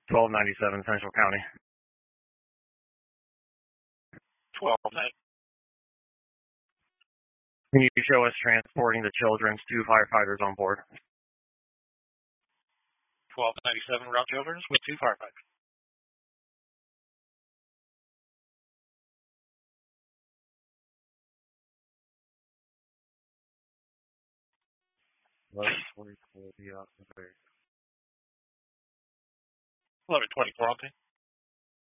1297 Central County. 1290. Can you show us transporting the children's 2 firefighters on board? 1297 Route Children's with 2 firefighters. Load 24 the officer. 1124 on team.